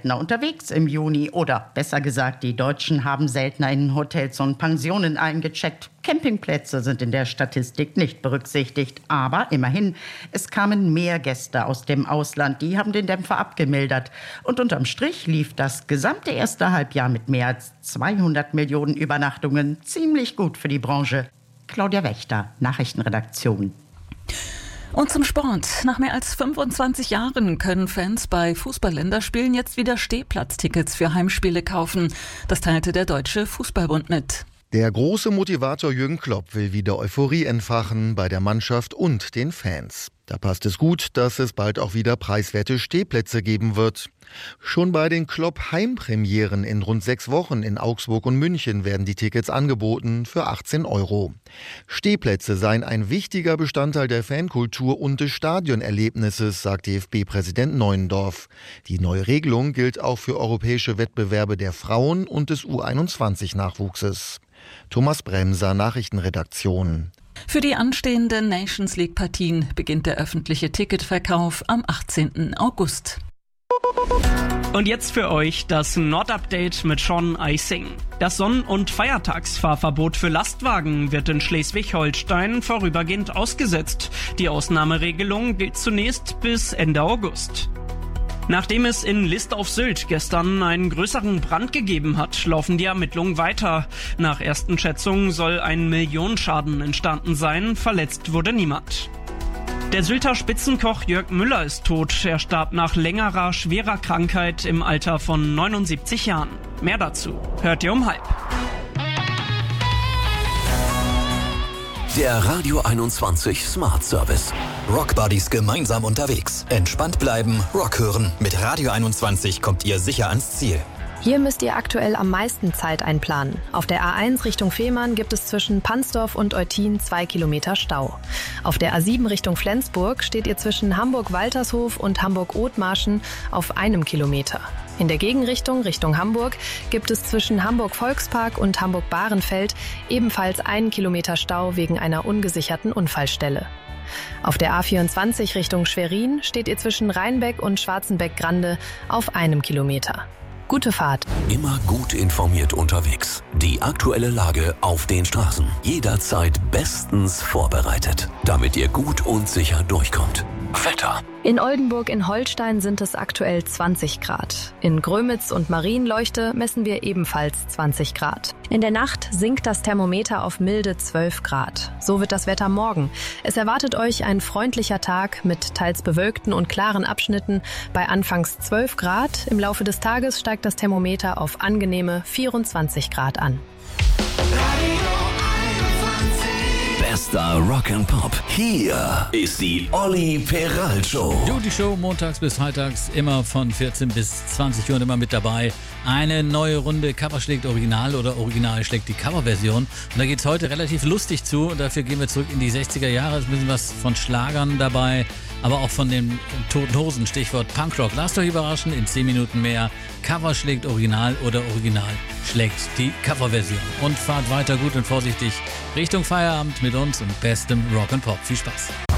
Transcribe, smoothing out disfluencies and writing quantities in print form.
seltener unterwegs im Juni. Oder besser gesagt, die Deutschen haben seltener in Hotels und Pensionen eingecheckt. Campingplätze sind in der Statistik nicht berücksichtigt. Aber immerhin, es kamen mehr Gäste aus dem Ausland. Die haben den Dämpfer abgemildert. Und unterm Strich lief das gesamte erste Halbjahr mit mehr als 200 Millionen Übernachtungen ziemlich gut für die Branche. Claudia Wächter, Nachrichtenredaktion. Und zum Sport. Nach mehr als 25 Jahren können Fans bei Fußball-Länderspielen jetzt wieder Stehplatztickets für Heimspiele kaufen. Das teilte der Deutsche Fußballbund mit. Der große Motivator Jürgen Klopp will wieder Euphorie entfachen bei der Mannschaft und den Fans. Da passt es gut, dass es bald auch wieder preiswerte Stehplätze geben wird. Schon bei den Klopp-Heimpremieren in rund 6 Wochen in Augsburg und München werden die Tickets angeboten für 18 €. Stehplätze seien ein wichtiger Bestandteil der Fankultur und des Stadionerlebnisses, sagt DFB-Präsident Neuendorf. Die neue Regelung gilt auch für europäische Wettbewerbe der Frauen und des U21-Nachwuchses. Thomas Bremser, Nachrichtenredaktion. Für die anstehenden Nations-League-Partien beginnt der öffentliche Ticketverkauf am 18. August. Und jetzt für euch das Nord-Update mit Sean Eising. Das Sonn- und Feiertagsfahrverbot für Lastwagen wird in Schleswig-Holstein vorübergehend ausgesetzt. Die Ausnahmeregelung gilt zunächst bis Ende August. Nachdem es in List auf Sylt gestern einen größeren Brand gegeben hat, laufen die Ermittlungen weiter. Nach ersten Schätzungen soll ein Millionenschaden entstanden sein, verletzt wurde niemand. Der Sylter Spitzenkoch Jörg Müller ist tot. Er starb nach längerer, schwerer Krankheit im Alter von 79 Jahren. Mehr dazu hört ihr um 12:30. Der Radio 21 Smart Service. Rock Buddies gemeinsam unterwegs. Entspannt bleiben, Rock hören. Mit Radio 21 kommt ihr sicher ans Ziel. Hier müsst ihr aktuell am meisten Zeit einplanen. Auf der A1 Richtung Fehmarn gibt es zwischen Pansdorf und Eutin 2 Kilometer Stau. Auf der A7 Richtung Flensburg steht ihr zwischen Hamburg-Waltershof und Hamburg-Othmarschen auf 1 Kilometer. In der Gegenrichtung Richtung Hamburg gibt es zwischen Hamburg-Volkspark und Hamburg-Bahrenfeld ebenfalls 1 Kilometer Stau wegen einer ungesicherten Unfallstelle. Auf der A24 Richtung Schwerin steht ihr zwischen Rheinbeck und Schwarzenbeck-Grande auf 1 Kilometer. Gute Fahrt. Immer gut informiert unterwegs. Die aktuelle Lage auf den Straßen. Jederzeit bestens vorbereitet, damit ihr gut und sicher durchkommt. Wetter. In Oldenburg in Holstein sind es aktuell 20 Grad. In Grömitz und Marienleuchte messen wir ebenfalls 20 Grad. In der Nacht sinkt das Thermometer auf milde 12 Grad. So wird das Wetter morgen. Es erwartet euch ein freundlicher Tag mit teils bewölkten und klaren Abschnitten bei anfangs 12 Grad. Im Laufe des Tages steigt das Thermometer auf angenehme 24 Grad an. Bester Rock'n'Pop. Hier ist die Olli Peral Show. Du, die Show montags bis freitags immer von 14 bis 20 Uhr und immer mit dabei. Eine neue Runde Cover schlägt Original oder Original schlägt die Coverversion. Und da geht's heute relativ lustig zu. Und dafür gehen wir zurück in die 60er Jahre. Es ist ein bisschen was von Schlagern dabei, aber auch von den Toten Hosen. Stichwort Punkrock. Lasst euch überraschen, in 10 Minuten mehr. Cover schlägt Original oder Original schlägt die Coverversion. Und fahrt weiter gut und vorsichtig Richtung Feierabend mit uns und bestem Rock'n'Pop. Viel Spaß.